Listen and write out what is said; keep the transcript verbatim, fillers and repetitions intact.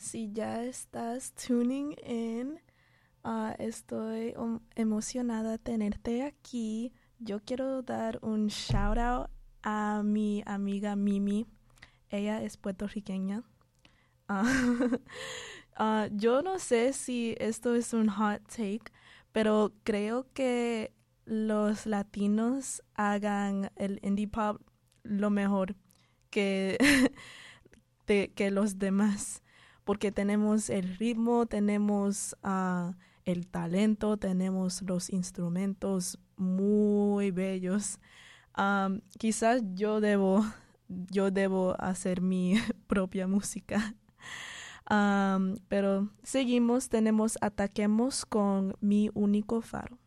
Si ya estás tuning in, ah, estoy um, emocionada de tenerte aquí. Yo quiero dar un shout out a mi amiga Mimi. Ella es puertorriqueña. Ah, ah, yo no sé si esto es un hot take, pero creo que los latinos hagan el indie pop lo mejor que, de- que los demás, porque tenemos el ritmo, tenemos ah, el talento, tenemos los instrumentos muy bellos. Am, quizás yo debo, yo debo hacer mi propia música. Am, pero seguimos, tenemos Ataquemos con Mi Único Faro.